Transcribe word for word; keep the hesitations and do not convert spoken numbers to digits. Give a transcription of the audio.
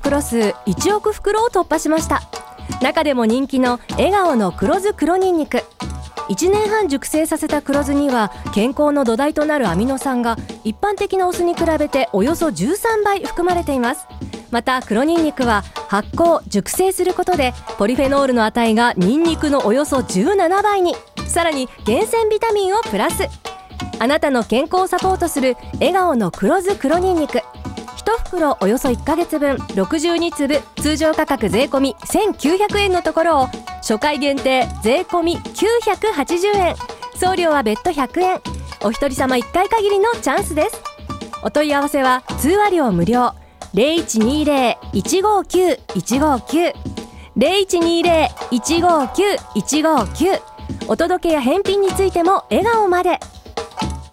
袋数いちおく袋を突破しました。中でも人気の笑顔の黒酢黒ニンニク、いちねんはん熟成させた黒酢には健康の土台となるアミノ酸が一般的なお酢に比べておよそじゅうさんばい含まれています。また黒ニンニクは発酵熟成することでポリフェノールの値がニンニクのおよそじゅうななばいに、さらに厳選ビタミンをプラス。あなたの健康をサポートする笑顔の黒酢黒ニンニク、いち袋およそいっかげつぶんろくじゅうにつぶ、通常価格税込みせんきゅうひゃくえんのところを初回限定税込みきゅうひゃくはちじゅうえん、送料は別途ひゃくえん。お一人様いっかい限りのチャンスです。お問い合わせは通話料無料 ゼロいちにゼロ いちごきゅう いちごきゅう ゼロいちにゼロ いちごきゅう いちごきゅう。お届けや返品についても笑顔まで。